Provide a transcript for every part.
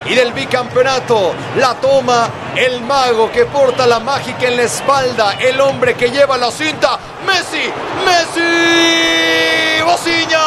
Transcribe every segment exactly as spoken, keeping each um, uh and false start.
y del bicampeonato. La toma el mago que porta la mágica en la espalda, el hombre que lleva la cinta, Messi, Messi, Bociña.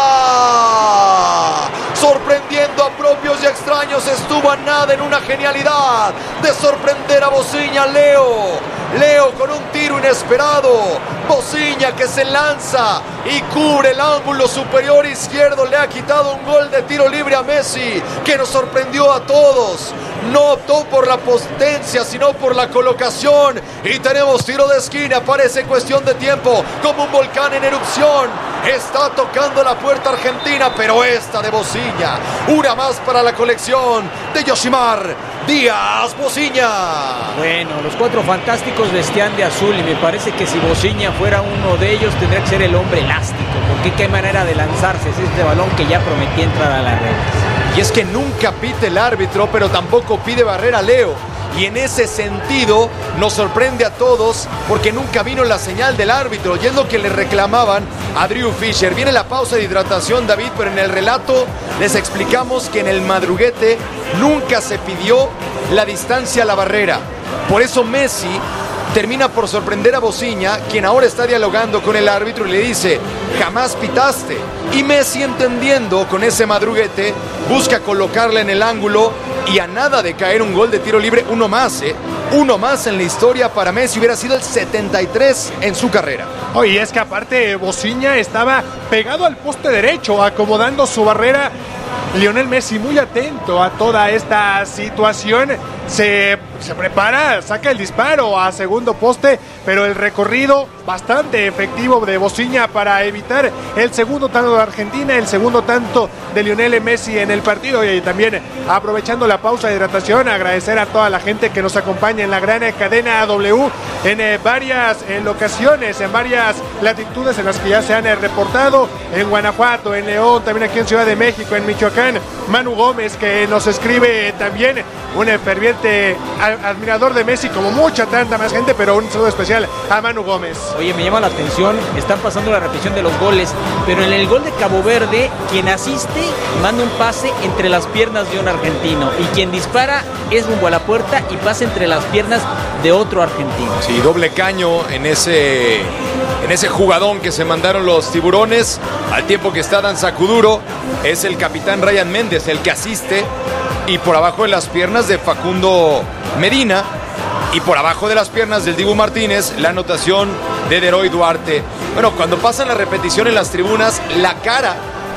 Sorprendiendo a propios y extraños, estuvo a nada en una genialidad de sorprender a Bociña. Leo, Leo con un tiro inesperado. Bociña que se lanza y cubre el ángulo superior izquierdo. Le ha quitado un gol de tiro libre a Messi, que nos sorprendió a todos. No optó por la potencia, sino por la colocación. Y tenemos tiro de esquina. Parece cuestión de tiempo, como un volcán en erupción. Está tocando la puerta argentina, pero esta de Bociña. Una más para la colección de Yoshimar Díaz Bociña. Bueno, los cuatro fantásticos vestían de azul y me parece que si Bociña fuera uno de ellos tendría que ser el hombre elástico, porque qué manera de lanzarse es este balón que ya prometía entrar a la red. Y es que nunca pite el árbitro, pero tampoco pide barrera Leo. Y en ese sentido nos sorprende a todos porque nunca vino la señal del árbitro. Y es lo que le reclamaban a Drew Fisher. Viene la pausa de hidratación, David, pero en el relato les explicamos que en el madruguete nunca se pidió la distancia a la barrera. Por eso Messi termina por sorprender a Bociña, quien ahora está dialogando con el árbitro y le dice: jamás pitaste. Y Messi, entendiendo con ese madruguete, busca colocarla en el ángulo y a nada de caer un gol de tiro libre, uno más, ¿eh? Uno más en la historia para Messi, hubiera sido el setenta y tres en su carrera. Oye, es que aparte Bociña estaba pegado al poste derecho, acomodando su barrera. Lionel Messi muy atento a toda esta situación, se, se prepara, saca el disparo a segundo poste, pero el recorrido bastante efectivo de Bociña para evitar el segundo tanto de Argentina, el segundo tanto de Lionel Messi en el partido. Y también, aprovechando la pausa de hidratación, agradecer a toda la gente que nos acompaña en la gran cadena W en eh, varias en locaciones, en varias latitudes en las que ya se han eh, reportado, en Guanajuato, en León, también aquí en Ciudad de México, en Michoacán. Manu Gómez, que nos escribe también, un ferviente admirador de Messi, como mucha, tanta más gente, pero un saludo especial a Manu Gómez. Oye, me llama la atención, están pasando la repetición de los goles, pero en el gol de Cabo Verde, quien asiste manda un pase entre las piernas de un argentino y quien dispara es rumbo a la puerta y pasa entre las piernas de otro argentino. Sí, doble caño en ese, en ese jugadón que se mandaron los tiburones, al tiempo que está Dan Sacuduro, es el capitán Ryan Méndez el que asiste, y por abajo de las piernas de Facundo Medina, y por abajo de las piernas del Dibu Martínez, la anotación de Deroy Duarte. Bueno, cuando pasan la repetición en las tribunas, la cara,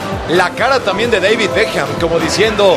la cara también de David Beckham, como diciendo: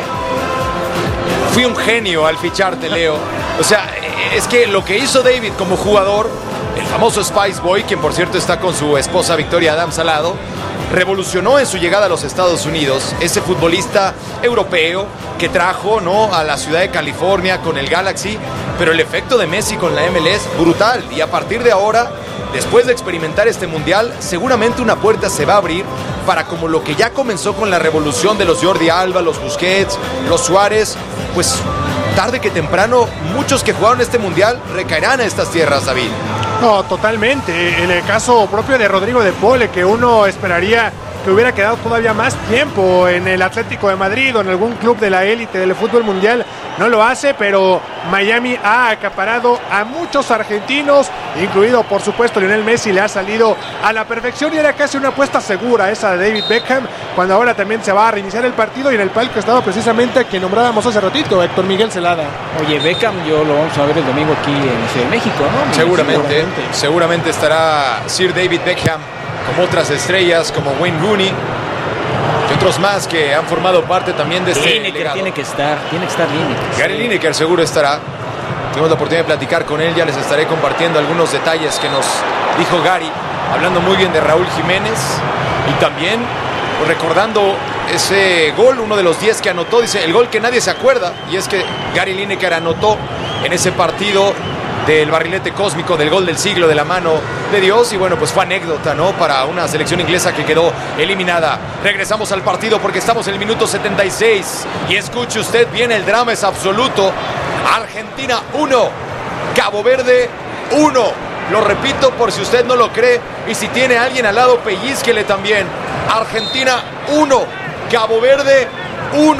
fui un genio al ficharte, Leo. O sea, es que lo que hizo David como jugador, el famoso Spice Boy, quien por cierto está con su esposa Victoria Adams al lado, revolucionó en su llegada a los Estados Unidos, ese futbolista europeo que trajo, ¿no?, a la ciudad de California con el Galaxy, pero el efecto de Messi con la M L S brutal, y a partir de ahora, después de experimentar este mundial, seguramente una puerta se va a abrir para, como lo que ya comenzó con la revolución de los Jordi Alba, los Busquets, los Suárez, pues tarde que temprano muchos que jugaron este mundial recaerán a estas tierras, David. No, totalmente. En el caso propio de Rodrigo de Paul, que uno esperaría que hubiera quedado todavía más tiempo en el Atlético de Madrid o en algún club de la élite del fútbol mundial, no lo hace, pero Miami ha acaparado a muchos argentinos, incluido por supuesto Lionel Messi, le ha salido a la perfección y era casi una apuesta segura esa de David Beckham, cuando ahora también se va a reiniciar el partido, y en el palco estaba precisamente a quien nombrábamos hace ratito, Héctor Miguel Celada. Oye, Beckham yo lo vamos a ver el domingo aquí en Ciudad de México, ¿no? Seguramente, seguramente, seguramente estará Sir David Beckham, como otras estrellas como Wayne Rooney y otros más que han formado parte también de este Lineker legado. Tiene que estar, tiene que estar Lineker. Gary Lineker seguro estará. Tuvimos la oportunidad de platicar con él, ya les estaré compartiendo algunos detalles que nos dijo Gary, hablando muy bien de Raúl Jiménez y también recordando ese gol, uno de los diez que anotó, dice, el gol que nadie se acuerda, y es que Gary Lineker anotó en ese partido del barrilete cósmico, del gol del siglo de la mano de Dios, y bueno, pues fue anécdota, ¿no?, para una selección inglesa que quedó eliminada. Regresamos al partido porque estamos en el minuto setenta y seis, y escuche usted bien, el drama es absoluto. Argentina uno, Cabo Verde uno. Lo repito por si usted no lo cree, y si tiene a alguien al lado, pellizquele también. Argentina uno, Cabo Verde uno.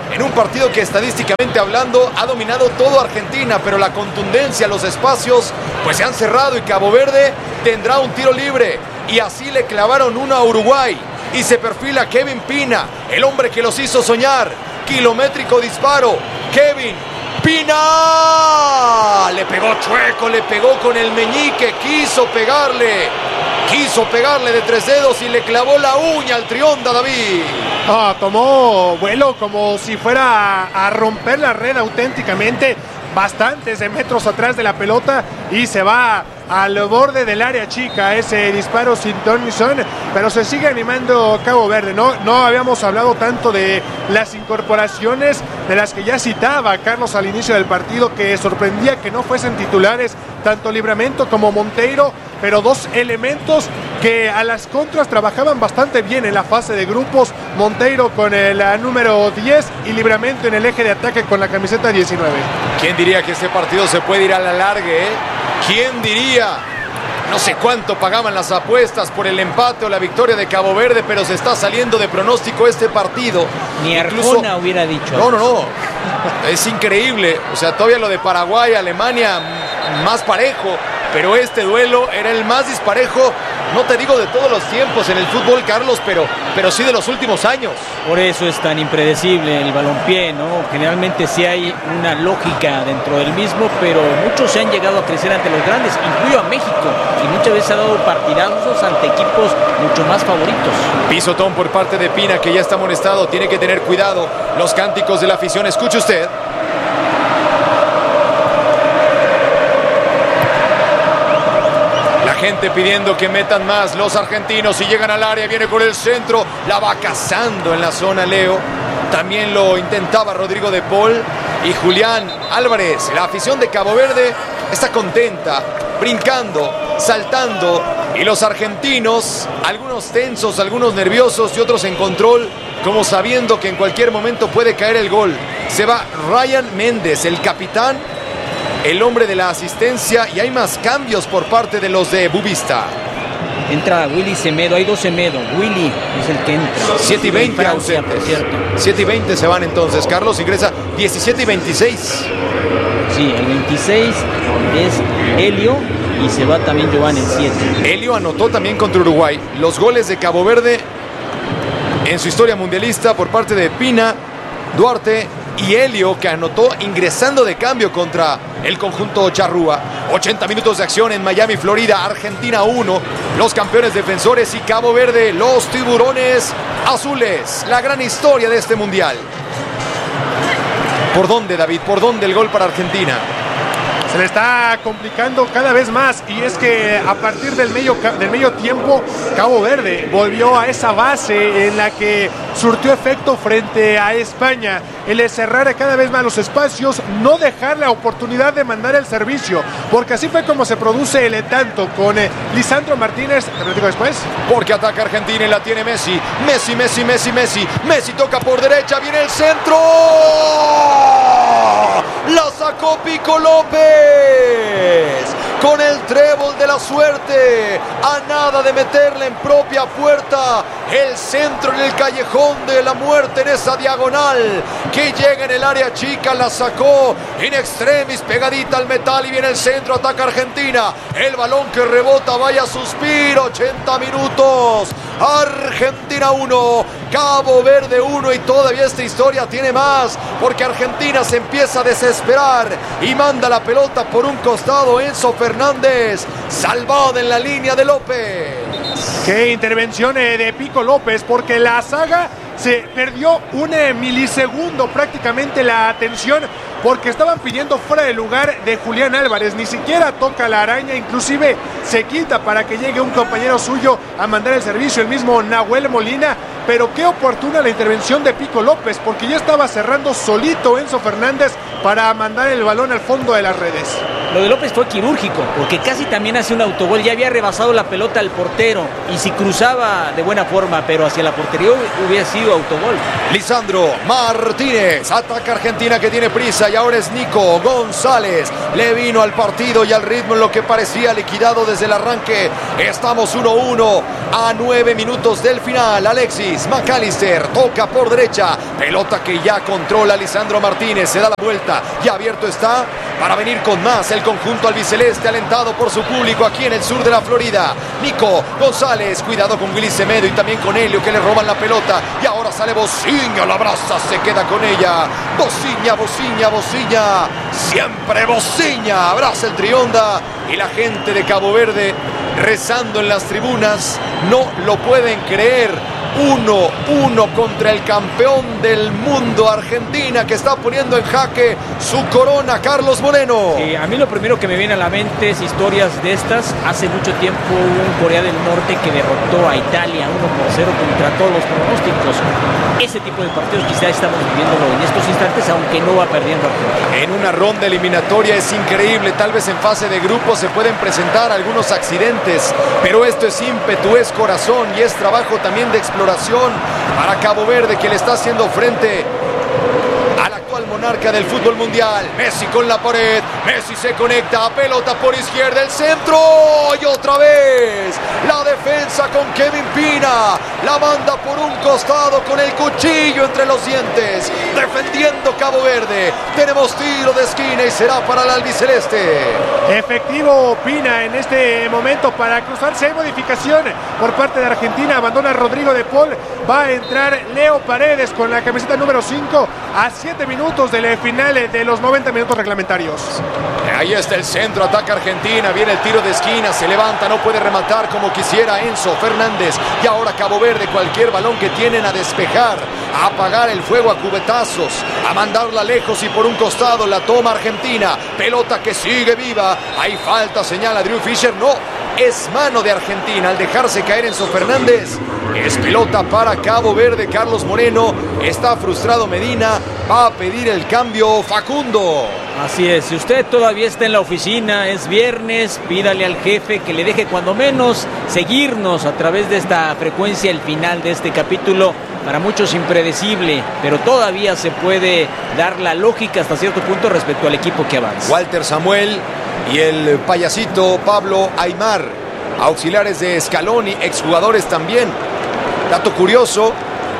en un partido que estadísticamente hablando ha dominado todo Argentina, pero la contundencia, los espacios, pues se han cerrado y Cabo Verde tendrá un tiro libre. Y así le clavaron uno a Uruguay y se perfila Kevin Pina, el hombre que los hizo soñar. Kilométrico disparo, Kevin Pina, le pegó chueco, le pegó con el meñique, quiso pegarle, quiso pegarle de tres dedos y le clavó la uña al Trionda, David. Ah, tomó vuelo como si fuera a, a romper la red auténticamente, bastantes de metros atrás de la pelota y se va al borde del área chica ese disparo sin ton ni son, pero se sigue animando Cabo Verde. No, no habíamos hablado tanto de las incorporaciones de las que ya citaba Carlos al inicio del partido, que sorprendía que no fuesen titulares tanto Livramento como Monteiro, pero dos elementos que a las contras trabajaban bastante bien en la fase de grupos. Monteiro con el número diez y Livramento en el eje de ataque con la camiseta diecinueve. ¿Quién diría que este partido se puede ir a la larga, eh? ¿Quién diría? No sé cuánto pagaban las apuestas por el empate o la victoria de Cabo Verde, pero se está saliendo de pronóstico este partido. Ni Arjona Incluso... hubiera dicho. No, no, no. Es increíble. O sea, todavía lo de Paraguay, Alemania, más parejo. Pero este duelo era el más disparejo, no te digo de todos los tiempos en el fútbol, Carlos, pero, pero sí de los últimos años. Por eso es tan impredecible el balompié, ¿no? Generalmente sí hay una lógica dentro del mismo, pero muchos se han llegado a crecer ante los grandes, incluyo a México, y muchas veces ha dado partidazos ante equipos mucho más favoritos. Pisotón por parte de Pina, que ya está amonestado, tiene que tener cuidado. Los cánticos de la afición, escuche usted. Gente pidiendo que metan más los argentinos y llegan al área, viene por el centro, la va cazando en la zona Leo, también lo intentaba Rodrigo de Paul y Julián Álvarez. La afición de Cabo Verde está contenta, brincando, saltando, y los argentinos, algunos tensos, algunos nerviosos y otros en control, como sabiendo que en cualquier momento puede caer el gol. Se va Ryan Méndez, el capitán, el hombre de la asistencia, y hay más cambios por parte de los de Bubista. Entra Willy Semedo, hay dos Semedo, Willy es el que entra. siete y veinte ausentes. siete y veinte se van entonces, Carlos, ingresa diecisiete y veintiséis. Sí, el veintiséis es Helio y se va también Giovanni el siete. Helio anotó también contra Uruguay. Los goles de Cabo Verde en su historia mundialista por parte de Pina, Duarte y Helio, que anotó ingresando de cambio contra el conjunto charrúa. ochenta minutos de acción en Miami, Florida. Argentina uno, los campeones defensores, y Cabo Verde, los tiburones azules. La gran historia de este mundial. ¿Por dónde, David? ¿Por dónde el gol para Argentina? Se le está complicando cada vez más, y es que a partir del medio, del medio tiempo Cabo Verde volvió a esa base en la que surtió efecto frente a España, el cerrar cada vez más los espacios, no dejar la oportunidad de mandar el servicio, porque así fue como se produce el tanto con eh, Lisandro Martínez. Te platico después. Porque ataca Argentina y la tiene Messi, Messi, Messi, Messi, Messi, Messi toca por derecha, viene el centro, la sacó Pico López con el trébol de la suerte, a nada de meterla en propia puerta, el centro en el callejón de la muerte, en esa diagonal que llega en el área chica, la sacó in extremis, pegadita al metal, y viene el centro, ataca Argentina, el balón que rebota, vaya suspiro, ochenta minutos, Argentina uno, Cabo Verde uno, y todavía esta historia tiene más, porque Argentina se empieza a desesperar y manda la pelota por un costado. Enzo Fernández, salvado en la línea de López. Qué intervención de Pico López, porque la saga se perdió un milisegundo prácticamente la atención, porque estaban pidiendo fuera de lugar de Julián Álvarez, ni siquiera toca la araña, inclusive se quita para que llegue un compañero suyo a mandar el servicio, el mismo Nahuel Molina. Pero qué oportuna la intervención de Pico López, porque ya estaba cerrando solito Enzo Fernández para mandar el balón al fondo de las redes. lo de López fue quirúrgico, porque casi también hace un autogol, ya había rebasado la pelota al portero, y si cruzaba de buena forma, pero hacia la portería hubiera sido autogol. Lisandro Martínez, ataca Argentina que tiene prisa, y ahora es Nico González, le vino al partido y al ritmo en lo que parecía liquidado desde el arranque. Estamos uno uno a nueve minutos del final. Alexis McAllister toca por derecha, pelota que ya controla Lisandro Martínez, se da la vuelta y abierto está para venir con más el conjunto albiceleste, alentado por su público aquí en el sur de la Florida. Nico González, cuidado con Willy Semedo y también con Helio, que le roban la pelota, y ahora sale Bociña, la abraza, se queda con ella. Bociña, Bociña, Bociña, siempre Bociña, abraza el Trionda, y la gente de Cabo Verde rezando en las tribunas, no lo pueden creer. uno uno contra el campeón del mundo, Argentina, que está poniendo en jaque su corona, Carlos Moreno. Sí, a mí lo primero que me viene a la mente es historias de estas. Hace mucho tiempo hubo un Corea del Norte que derrotó a Italia uno por cero contra todos los pronósticos. Ese tipo de partidos quizá estamos viviéndolo en estos instantes, aunque no va perdiendo Argentina. En una ronda eliminatoria es increíble, tal vez en fase de grupo se pueden presentar algunos accidentes, pero esto es ímpetu, es corazón y es trabajo también de exploración para Cabo Verde, que le está haciendo frente al actual monarca del fútbol mundial. Messi con la pared, Messi se conecta, pelota por izquierda, el centro, y otra vez la defensa con Kevin Pina, la manda por un costado con el cuchillo entre los dientes, defendiendo Cabo Verde. Tenemos tiro de esquina y será para el albiceleste. Efectivo Pina en este momento para cruzarse. Hay modificación por parte de Argentina, abandona Rodrigo de Paul, va a entrar Leo Paredes con la camiseta número cinco a siete minutos del final de los noventa minutos reglamentarios. Ahí está el centro, ataca Argentina, viene el tiro de esquina, se levanta, no puede rematar como quisiera Enzo Fernández, y ahora Cabo Verde, cualquier balón que tienen, a despejar, a apagar el fuego a cubetazos, a mandarla lejos, y por un costado la toma Argentina, pelota que sigue viva, hay falta, señala Drew Fisher, no, es mano de Argentina al dejarse caer Enzo Fernández. Es pelota para Cabo Verde. Carlos Moreno, está frustrado Medina, va a pedir el cambio Facundo. Así es, si usted todavía está en la oficina, es viernes, pídale al jefe que le deje cuando menos seguirnos a través de esta frecuencia el final de este capítulo. Para muchos impredecible, pero todavía se puede dar la lógica hasta cierto punto respecto al equipo que avanza. Walter Samuel y el payasito Pablo Aimar, auxiliares de Scaloni, exjugadores también. Dato curioso,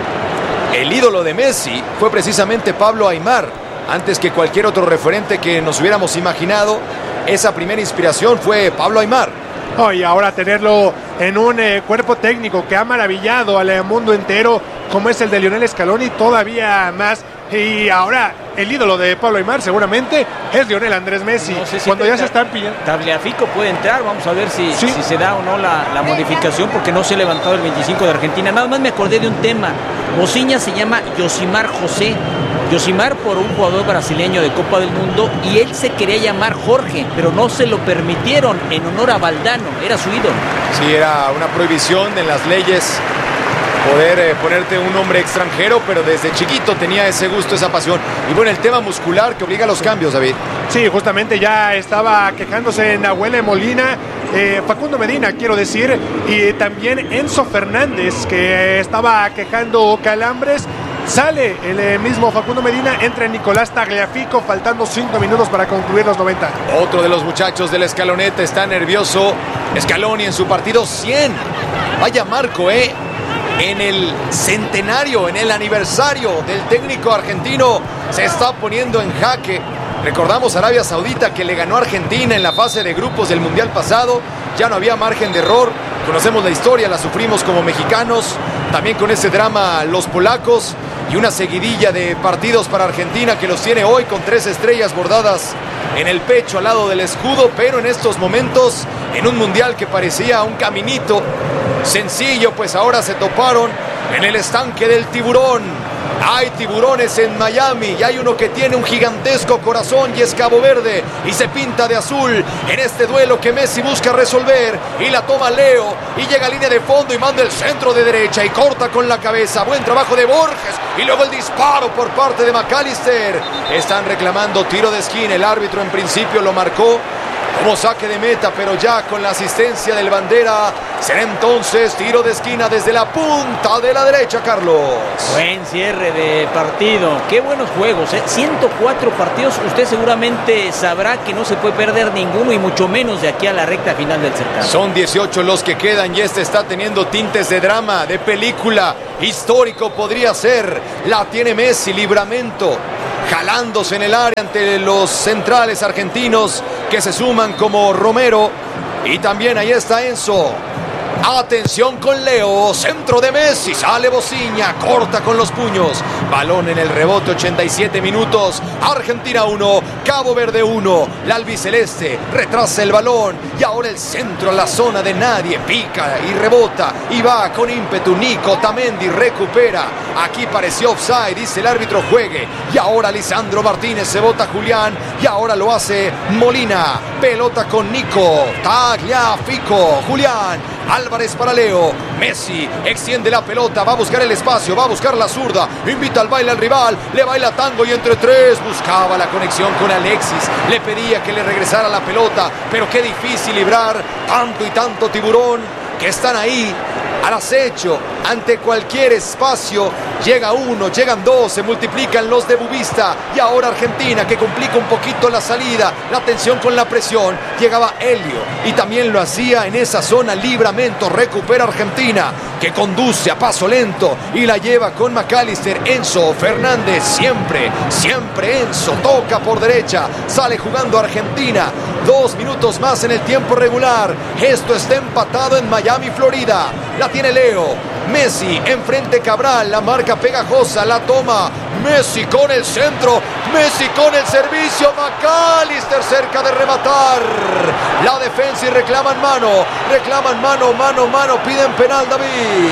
el ídolo de Messi fue precisamente Pablo Aimar, antes que cualquier otro referente que nos hubiéramos imaginado. Esa primera inspiración fue Pablo Aimar. Oh, y ahora tenerlo en un eh, cuerpo técnico que ha maravillado al eh, mundo entero, como es el de Lionel Scaloni, todavía más. Y ahora el ídolo de Pablo Aimar seguramente es Lionel Andrés Messi. No sé si cuando ya se están pillando. Tagliafico puede entrar, vamos a ver si, ¿Sí? si se da o no la, la modificación, porque no se ha levantado el veinticinco de Argentina. Nada más me acordé de un tema. Bociña se llama Yosimar José. Yosimar por un jugador brasileño de Copa del Mundo, y él se quería llamar Jorge, pero no se lo permitieron en honor a Valdano, era su ídolo. Sí, era una prohibición en las leyes poder eh, ponerte un nombre extranjero, pero desde chiquito tenía ese gusto, esa pasión. Y bueno, el tema muscular que obliga a los cambios, David. Sí, justamente ya estaba quejándose Nahuel Molina, eh, Facundo Medina, quiero decir, y también Enzo Fernández, que estaba quejando calambres. Sale el eh, mismo Facundo Medina, entra Nicolás Tagliafico, faltando cinco minutos para concluir los noventa. Otro de los muchachos de la escaloneta está nervioso. Scaloni en su partido cien. Vaya marco, ¿eh? En el centenario, en el aniversario del técnico argentino, se está poniendo en jaque. Recordamos Arabia Saudita, que le ganó a Argentina en la fase de grupos del Mundial pasado. Ya no había margen de error. Conocemos la historia, la sufrimos como mexicanos. También con ese drama los polacos. Y una seguidilla de partidos para Argentina, que los tiene hoy con tres estrellas bordadas en el pecho al lado del escudo. Pero en estos momentos, en un mundial que parecía un caminito sencillo, pues ahora se toparon en el estanque del tiburón. Hay tiburones en Miami y hay uno que tiene un gigantesco corazón y es Cabo Verde y se pinta de azul en este duelo que Messi busca resolver y la toma Leo y llega a línea de fondo y manda el centro de derecha y corta con la cabeza. Buen trabajo de Borges y luego el disparo por parte de McAllister. Están reclamando tiro de esquina. El árbitro en principio lo marcó como saque de meta, pero ya con la asistencia del bandera será entonces tiro de esquina desde la punta de la derecha, Carlos. Buen cierre de partido, qué buenos juegos, ¿eh? ciento cuatro partidos, usted seguramente sabrá que no se puede perder ninguno y mucho menos de aquí a la recta final del certamen. Son dieciocho los que quedan y este está teniendo tintes de drama, de película, histórico podría ser. La tiene Messi, Libramento, jalándose en el área ante los centrales argentinos que se suman como Romero y también ahí está Enzo. Atención con Leo, centro de Messi, sale Bociña, corta con los puños, balón en el rebote, ochenta y siete minutos, Argentina uno, Cabo Verde uno, la albiceleste retrasa el balón y ahora el centro a la zona de nadie, pica y rebota y va con ímpetu Nico Tamendi, recupera, aquí pareció offside, dice el árbitro juegue y ahora Lisandro Martínez, se bota Julián y ahora lo hace Molina, pelota con Nico, Tagliafico, Julián, Álvarez para Leo, Messi extiende la pelota, va a buscar el espacio, va a buscar la zurda, invita al baile al rival, le baila tango y entre tres buscaba la conexión con Alexis, le pedía que le regresara la pelota, pero qué difícil librar tanto y tanto tiburón que están ahí al acecho ante cualquier espacio. Llega uno, llegan dos, se multiplican los de Bubista y ahora Argentina que complica un poquito la salida, la tensión con la presión. Llegaba Helio y también lo hacía en esa zona Libramento, recupera Argentina que conduce a paso lento y la lleva con McAllister, Enzo Fernández, siempre, siempre Enzo, toca por derecha, sale jugando Argentina, dos minutos más en el tiempo regular, esto está empatado en Miami, Florida, la tiene Leo, Messi enfrente Cabral, la marca pegajosa, la toma Messi con el centro, Messi con el servicio, McAllister cerca de rematar, la defensa y reclaman mano, reclaman mano, mano, mano, piden penal, David.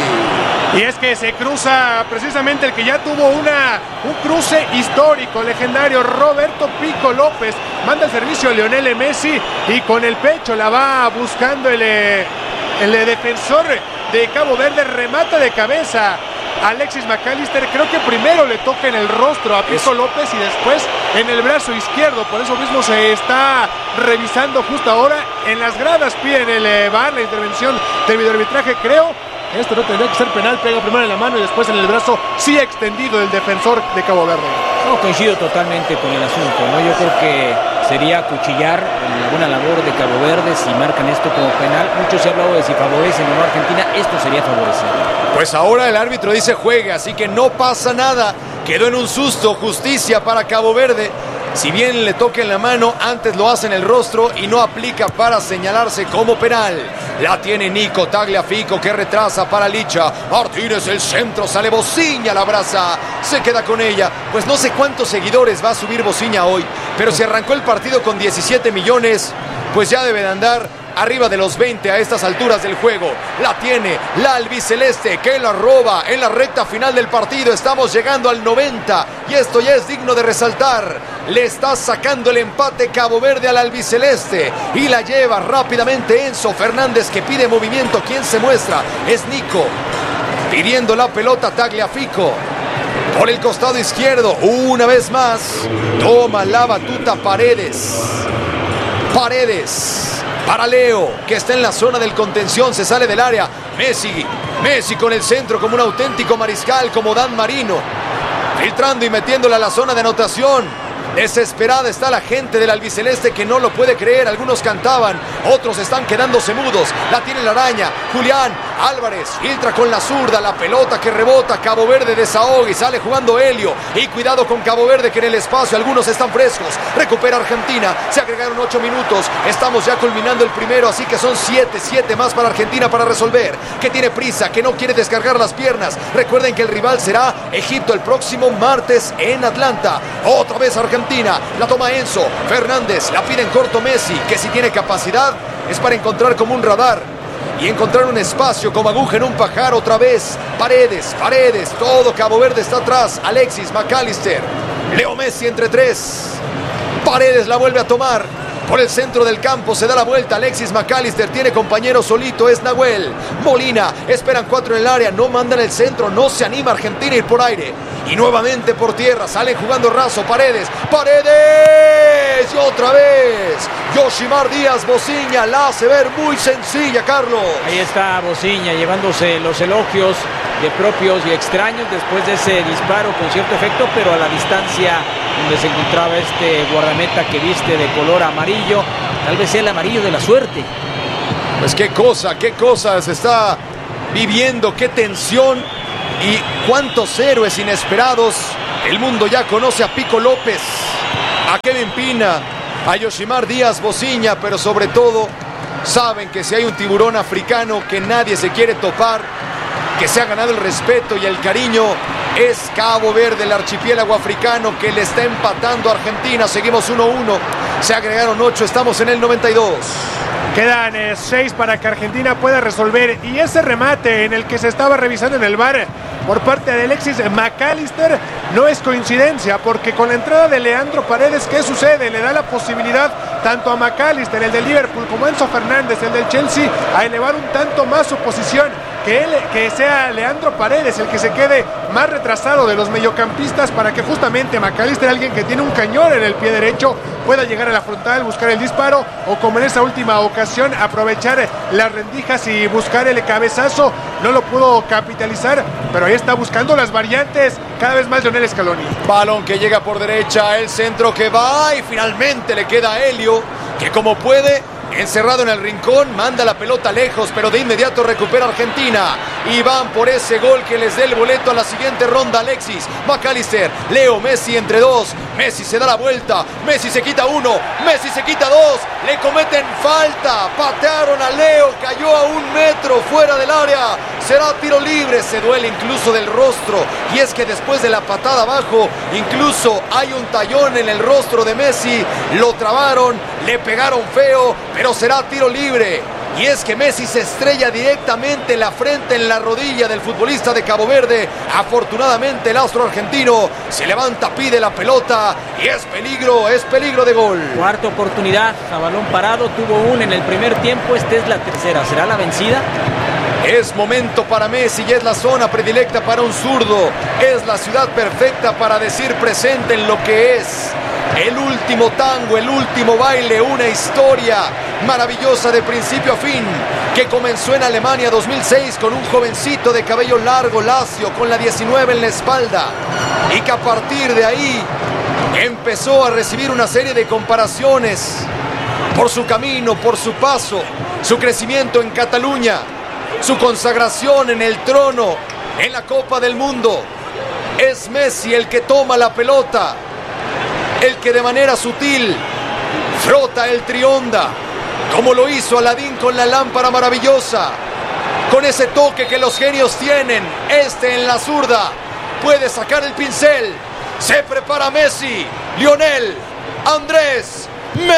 Y es que se cruza precisamente el que ya tuvo una, un cruce histórico, legendario, Roberto Pico López, manda el servicio a Lionel Messi y con el pecho la va buscando el, el defensor de Cabo Verde, remata de cabeza Alexis McAllister, creo que primero le toca en el rostro a Pico López y después en el brazo izquierdo, por eso mismo se está revisando justo ahora, en las gradas piden el V A R, la intervención del videoarbitraje, creo. Esto no tendría que ser penal, pega primero en la mano y después en el brazo, sí extendido el defensor de Cabo Verde. No, coincido totalmente con el asunto, ¿no? Yo creo que sería acuchillar alguna labor de Cabo Verde si marcan esto como penal. Mucho se ha hablado de si favorecen o no a Argentina, esto sería favorecer. Pues ahora el árbitro dice juegue, así que no pasa nada. Quedó en un susto, justicia para Cabo Verde. Si bien le toca en la mano, antes lo hace en el rostro y no aplica para señalarse como penal. La tiene Nico Tagliafico que retrasa para Licha. Martínez el centro, sale Bociña, la abraza, se queda con ella. Pues no sé cuántos seguidores va a subir Bociña hoy, pero si arrancó el partido con diecisiete millones, pues ya debe de andar arriba de los veinte a estas alturas del juego. La tiene la albiceleste que la roba en la recta final del partido. Estamos llegando al noventa y esto ya es digno de resaltar. Le está sacando el empate Cabo Verde al albiceleste y la lleva rápidamente Enzo Fernández que pide movimiento. ¿Quién se muestra? Es Nico pidiendo la pelota. Tagliafico por el costado izquierdo una vez más. Toma la batuta Paredes. Paredes para Leo, que está en la zona del contención, se sale del área. Messi, Messi con el centro como un auténtico mariscal, como Dan Marino. Filtrando y metiéndola a la zona de anotación. Desesperada está la gente del albiceleste que no lo puede creer. Algunos cantaban, otros están quedándose mudos. La tiene la araña. Julián Álvarez filtra con la zurda. La pelota que rebota. Cabo Verde desahoga y sale jugando Helio. Y cuidado con Cabo Verde que en el espacio algunos están frescos. Recupera Argentina. Se agregaron ocho minutos. Estamos ya culminando el primero. Así que son siete, siete más para Argentina para resolver. Que tiene prisa, que no quiere descargar las piernas. Recuerden que el rival será Egipto el próximo martes en Atlanta. Otra vez Argentina. La toma Enzo Fernández, la pide en corto Messi, que si tiene capacidad es para encontrar como un radar y encontrar un espacio como aguja en un pajar otra vez. Paredes, Paredes, todo Cabo Verde está atrás. Alexis McAllister, Leo Messi entre tres. Paredes la vuelve a tomar. Por el centro del campo se da la vuelta. Alexis McAllister tiene compañero solito. Es Nahuel Molina. Esperan cuatro en el área. No mandan el centro. No se anima Argentina a ir por aire. Y nuevamente por tierra. Salen jugando raso. Paredes. Paredes. Y otra vez. Yoshimar Díaz Bociña la hace ver muy sencilla, Carlos. Ahí está Bociña llevándose los elogios de propios y extraños después de ese disparo con cierto efecto, pero a la distancia donde se encontraba este guardameta que viste de color amarillo, tal vez sea el amarillo de la suerte. Pues qué cosa, qué cosa se está viviendo, qué tensión y cuántos héroes inesperados. El mundo ya conoce a Pico López, a Kevin Pina, a Yoshimar Díaz Bociña, pero sobre todo saben que si hay un tiburón africano que nadie se quiere topar, que se ha ganado el respeto y el cariño, es Cabo Verde, el archipiélago africano que le está empatando a Argentina. Seguimos uno uno, se agregaron ocho, estamos en el noventa y dos. Quedan eh, seis para que Argentina pueda resolver, y ese remate en el que se estaba revisando en el V A R por parte de Alexis McAllister no es coincidencia, porque con la entrada de Leandro Paredes, ¿qué sucede? Le da la posibilidad tanto a McAllister, el del Liverpool, como a Enzo Fernández, el del Chelsea, a elevar un tanto más su posición. Que, él, que sea Leandro Paredes el que se quede más retrasado de los mediocampistas para que justamente McAllister, alguien que tiene un cañón en el pie derecho, pueda llegar a la frontal, buscar el disparo, o como en esa última ocasión, aprovechar las rendijas y buscar el cabezazo. No lo pudo capitalizar, pero ahí está buscando las variantes cada vez más Lionel Scaloni. Balón que llega por derecha, el centro que va y finalmente le queda a Helio, que como puede, encerrado en el rincón, manda la pelota lejos, pero de inmediato recupera Argentina y van por ese gol que les dé el boleto a la siguiente ronda. Alexis McAllister, Leo Messi entre dos. Messi se da la vuelta, Messi se quita uno, Messi se quita dos, le cometen falta, patearon a Leo, cayó a un metro fuera del área, será tiro libre. Se duele incluso del rostro, y es que después de la patada abajo incluso hay un tallón en el rostro de Messi. Lo trabaron, le pegaron feo, pero será tiro libre. Y es que Messi se estrella directamente en la frente, en la rodilla del futbolista de Cabo Verde. Afortunadamente el astro argentino se levanta, pide la pelota y es peligro, es peligro de gol. Cuarta oportunidad a balón parado, tuvo una en el primer tiempo, esta es la tercera, ¿será la vencida? Es momento para Messi y es la zona predilecta para un zurdo. Es la ciudad perfecta para decir presente en lo que es el último tango, el último baile, una historia maravillosa de principio a fin, que comenzó en Alemania dos mil seis con un jovencito de cabello largo, lacio, con la diecinueve en la espalda, y que a partir de ahí empezó a recibir una serie de comparaciones por su camino, por su paso, su crecimiento en Cataluña, su consagración en el trono, en la Copa del Mundo. Es Messi el que toma la pelota, el que de manera sutil frota el trionda, como lo hizo Aladín con la lámpara maravillosa, con ese toque que los genios tienen. Este en la zurda puede sacar el pincel. Se prepara Messi, Lionel Andrés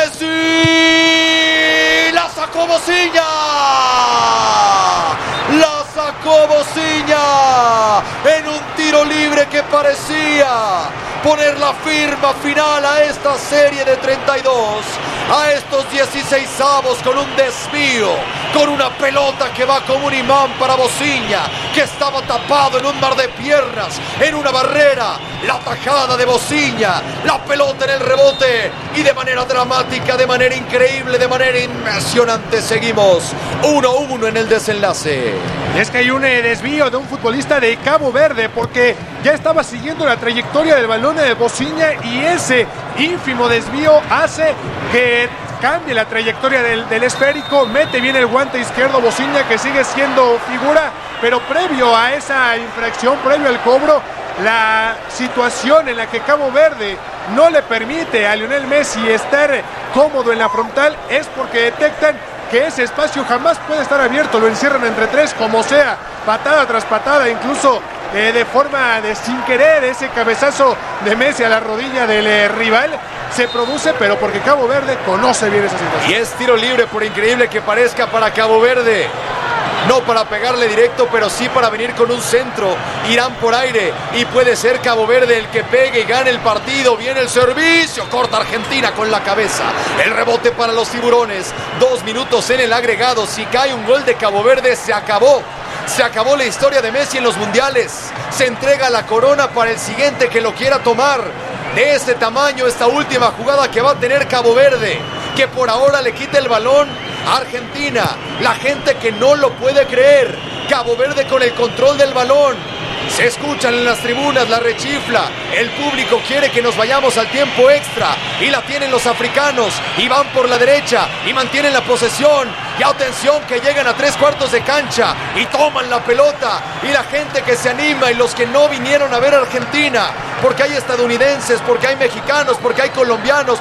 Messi, la sacó Bociña, la sacó Bociña en un tiro libre que parecía poner la firma final a esta serie de treinta y dos, a estos dieciseisavos, con un desvío, con una pelota que va como un imán para Bociña, que estaba tapado en un mar de piernas, en una barrera. La tajada de Bociña, la pelota en el rebote, y de manera dramática, de manera increíble, de manera impresionante, seguimos uno uno en el desenlace. Y es que hay un eh, desvío de un futbolista de Cabo Verde, porque ya estaba siguiendo la trayectoria del balón de Bociña, y ese ínfimo desvío hace que cambie la trayectoria del, del esférico. Mete bien el guante izquierdo Bociña, que sigue siendo figura, pero previo a esa infracción, previo al cobro, la situación en la que Cabo Verde no le permite a Lionel Messi estar cómodo en la frontal es porque detectan que ese espacio jamás puede estar abierto, lo encierran entre tres como sea, patada tras patada, incluso eh, de forma de sin querer. Ese cabezazo de Messi a la rodilla del eh, rival se produce, pero porque Cabo Verde conoce bien esa situación. Y es tiro libre, por increíble que parezca, para Cabo Verde. no para pegarle directo, pero sí para venir con un centro. Irán por aire y puede ser Cabo Verde el que pegue y gane el partido. Viene el servicio, corta Argentina con la cabeza. El rebote para los tiburones. Dos minutos en el agregado. Si cae un gol de Cabo Verde, se acabó. Se acabó la historia de Messi en los mundiales. Se entrega la corona para el siguiente que lo quiera tomar. De este tamaño, esta última jugada que va a tener Cabo Verde, que por ahora le quita el balón a Argentina. La gente que no lo puede creer. Cabo Verde con el control del balón. Se escuchan en las tribunas la rechifla. El público quiere que nos vayamos al tiempo extra. Y la tienen los africanos. Y van por la derecha. Y mantienen la posesión. Y atención que llegan a tres cuartos de cancha. Y toman la pelota. Y la gente que se anima. Y los que no vinieron a ver a Argentina. Porque hay estadounidenses. Porque hay mexicanos. Porque hay colombianos.